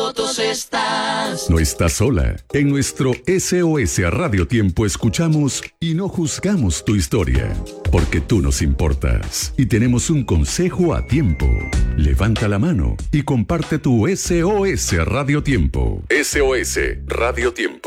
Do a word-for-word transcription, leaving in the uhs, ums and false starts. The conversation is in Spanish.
fotos estás. No estás sola. En nuestro S O S a Radio Tiempo escuchamos y no juzgamos tu historia, porque tú nos importas y tenemos un consejo a tiempo. Levanta la mano y comparte tu S O S a Radio Tiempo. S O S Radio Tiempo.